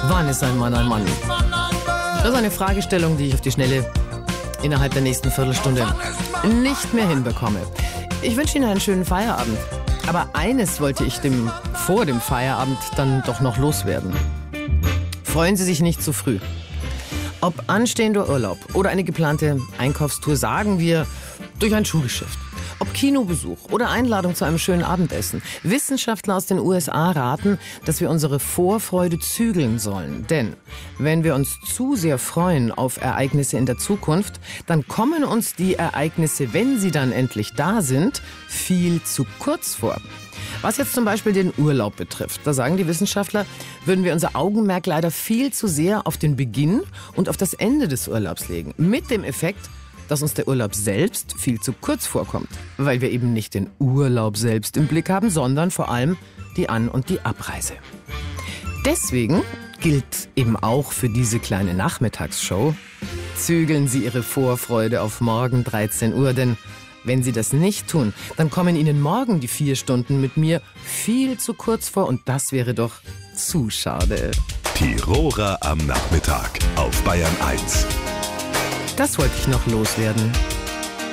Wann ist ein Mann ein Mann? Das ist eine Fragestellung, die ich auf die Schnelle innerhalb der nächsten Viertelstunde nicht mehr hinbekomme. Ich wünsche Ihnen einen schönen Feierabend. Aber eines wollte ich vor dem Feierabend dann doch noch loswerden. Freuen Sie sich nicht zu früh. Ob anstehender Urlaub oder eine geplante Einkaufstour, sagen wir durch ein Schulgeschäft. Ob Kinobesuch oder Einladung zu einem schönen Abendessen. Wissenschaftler aus den USA raten, dass wir unsere Vorfreude zügeln sollen. Denn wenn wir uns zu sehr freuen auf Ereignisse in der Zukunft, dann kommen uns die Ereignisse, wenn sie dann endlich da sind, viel zu kurz vor. Was jetzt zum Beispiel den Urlaub betrifft, da sagen die Wissenschaftler, würden wir unser Augenmerk leider viel zu sehr auf den Beginn und auf das Ende des Urlaubs legen. Mit dem Effekt, dass uns der Urlaub selbst viel zu kurz vorkommt, weil wir eben nicht den Urlaub selbst im Blick haben, sondern vor allem die An- und die Abreise. Deswegen gilt eben auch für diese kleine Nachmittagsshow, zügeln Sie Ihre Vorfreude auf morgen 13 Uhr, denn wenn Sie das nicht tun, dann kommen Ihnen morgen die 4 Stunden mit mir viel zu kurz vor und das wäre doch zu schade. Tiroler am Nachmittag auf Bayern 1. Das wollte ich noch loswerden.